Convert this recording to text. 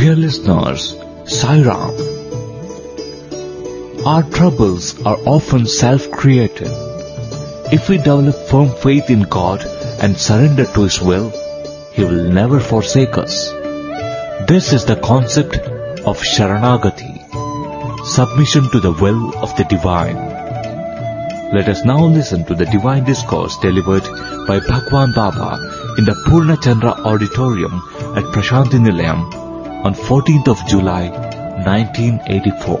Dear listeners, Sai Ram. Our troubles are often self-created. If we develop firm faith in God and surrender to His will, He will never forsake us. This is the concept of Sharanagati, submission to the will of the Divine. Let us now listen to the Divine Discourse delivered by Bhagwan Baba in the Purna Chandra Auditorium at Prashanti Nilayam on 14th of July, 1984.